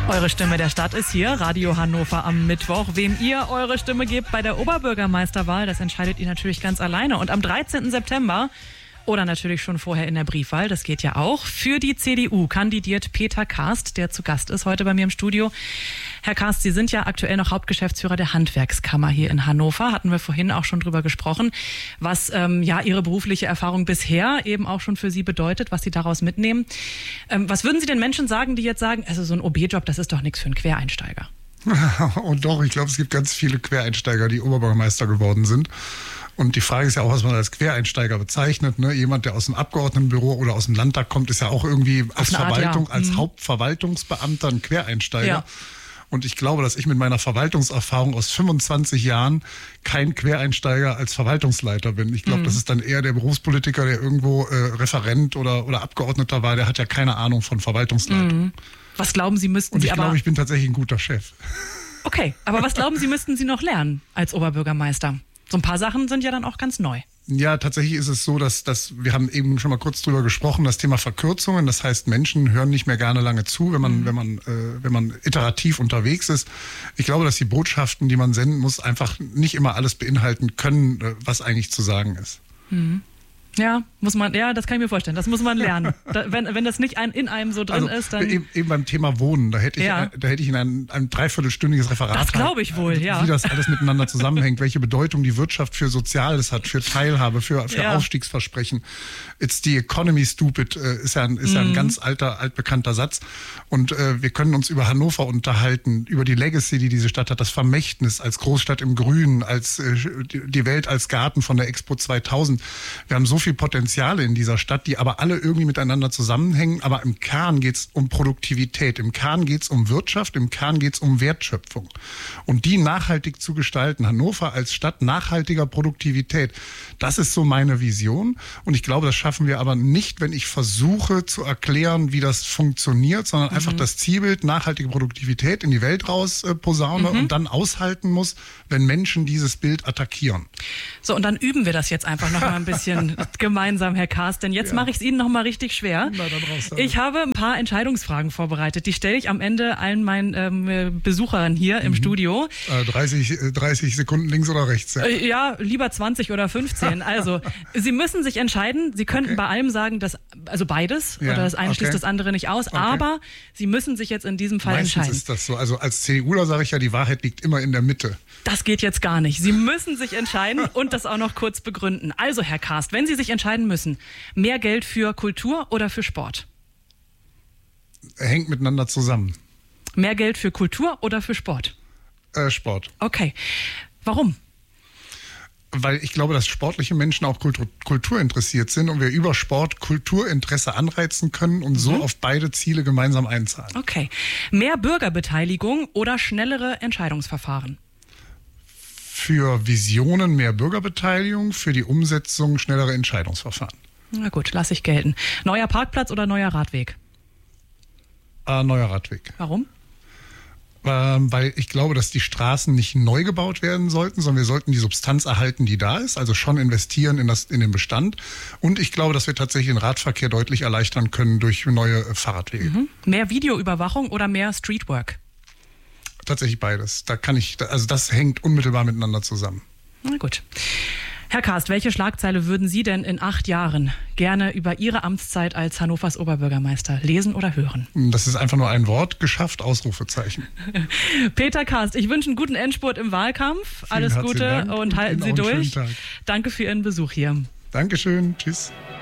Eure Stimme der Stadt ist hier, Radio Hannover am Mittwoch. Wem ihr eure Stimme gebt bei der Oberbürgermeisterwahl, das entscheidet ihr natürlich ganz alleine. Und am 13. September oder natürlich schon vorher in der Briefwahl, das geht ja auch, für die CDU kandidiert Peter Karst, der zu Gast ist heute bei mir im Studio. Herr Karst, Sie sind ja aktuell noch Hauptgeschäftsführer der Handwerkskammer hier in Hannover. Hatten wir vorhin auch schon drüber gesprochen, was Ihre berufliche Erfahrung bisher eben auch schon für Sie bedeutet, was Sie daraus mitnehmen. Was würden Sie den Menschen sagen, die jetzt sagen, also so ein OB-Job, das ist doch nichts für einen Quereinsteiger? Und doch, ich glaube, es gibt ganz viele Quereinsteiger, die Oberbürgermeister geworden sind. Und die Frage ist ja auch, was man als Quereinsteiger bezeichnet. Ne? Jemand, der aus dem Abgeordnetenbüro oder aus dem Landtag kommt, ist ja auch irgendwie als als Hauptverwaltungsbeamter ein Quereinsteiger. Ja. Und ich glaube, dass ich mit meiner Verwaltungserfahrung aus 25 Jahren kein Quereinsteiger als Verwaltungsleiter bin. Ich glaube, das ist dann eher der Berufspolitiker, der irgendwo Referent oder Abgeordneter war. Der hat ja keine Ahnung von Verwaltungsleitung. Was glauben Sie, müssten Und Sie ich glaube, ich bin tatsächlich ein guter Chef. Okay, aber was glauben Sie, müssten Sie noch lernen als Oberbürgermeister? So ein paar Sachen sind ja dann auch ganz neu. Ja, tatsächlich ist es so, dass wir haben eben schon mal kurz drüber gesprochen, das Thema Verkürzungen. Das heißt, Menschen hören nicht mehr gerne lange zu, wenn man iterativ unterwegs ist. Ich glaube, dass die Botschaften, die man senden muss, einfach nicht immer alles beinhalten können, was eigentlich zu sagen ist. Ja, das kann ich mir vorstellen. Das muss man lernen. Wenn das nicht in einem so drin ist, dann... Eben beim Thema Wohnen, da hätte ich in ein dreiviertelstündiges Referat. Das glaube ich wohl, ja. Wie das alles miteinander zusammenhängt, welche Bedeutung die Wirtschaft für Soziales hat, für Teilhabe, für Aufstiegsversprechen. It's the economy stupid, ist ja ein ganz altbekannter Satz. Und wir können uns über Hannover unterhalten, über die Legacy, die diese Stadt hat, das Vermächtnis als Großstadt im Grünen, als die Welt als Garten von der Expo 2000. Wir haben so viel Potenziale in dieser Stadt, die aber alle irgendwie miteinander zusammenhängen. Aber im Kern geht es um Produktivität, im Kern geht es um Wirtschaft, im Kern geht es um Wertschöpfung. Und die nachhaltig zu gestalten, Hannover als Stadt nachhaltiger Produktivität, das ist so meine Vision. Und ich glaube, das schaffen wir aber nicht, wenn ich versuche zu erklären, wie das funktioniert, sondern einfach das Zielbild nachhaltige Produktivität in die Welt raus posaune und dann aushalten muss, wenn Menschen dieses Bild attackieren. So, und dann üben wir das jetzt einfach noch mal ein bisschen gemeinsam, Herr Karst, denn jetzt mache ich es Ihnen noch mal richtig schwer. Ich habe ein paar Entscheidungsfragen vorbereitet. Die stelle ich am Ende allen meinen Besuchern hier im Studio. 30 Sekunden links oder rechts? Ja, lieber 20 oder 15. Also, Sie müssen sich entscheiden. Sie könnten bei allem sagen, also beides oder das eine schließt das andere nicht aus, aber Sie müssen sich jetzt in diesem Fall entscheiden. Meistens ist das so. Also als CDUler sage ich ja, die Wahrheit liegt immer in der Mitte. Das geht jetzt gar nicht. Sie müssen sich entscheiden und das auch noch kurz begründen. Also, Herr Karst, wenn Sie sich entscheiden müssen, mehr Geld für Kultur oder für Sport? Hängt miteinander zusammen. Mehr Geld für Kultur oder für Sport? Sport. Okay. Warum? Weil ich glaube, dass sportliche Menschen auch Kultur interessiert sind und wir über Sport Kulturinteresse anreizen können und so auf beide Ziele gemeinsam einzahlen. Okay. Mehr Bürgerbeteiligung oder schnellere Entscheidungsverfahren? Für Visionen mehr Bürgerbeteiligung, für die Umsetzung schnellere Entscheidungsverfahren. Na gut, lasse ich gelten. Neuer Parkplatz oder neuer Radweg? Neuer Radweg. Warum? Weil ich glaube, dass die Straßen nicht neu gebaut werden sollten, sondern wir sollten die Substanz erhalten, die da ist, also schon investieren in den Bestand. Und ich glaube, dass wir tatsächlich den Radverkehr deutlich erleichtern können durch neue Fahrradwege. Mehr Videoüberwachung oder mehr Streetwork? Tatsächlich beides. Das hängt unmittelbar miteinander zusammen. Na gut. Herr Karst, welche Schlagzeile würden Sie denn in 8 Jahren gerne über Ihre Amtszeit als Hannovers Oberbürgermeister lesen oder hören? Das ist einfach nur ein Wort, geschafft, Ausrufezeichen. Peter Karst, ich wünsche einen guten Endspurt im Wahlkampf. Alles Gute und halten Sie durch. Danke für Ihren Besuch hier. Dankeschön, tschüss.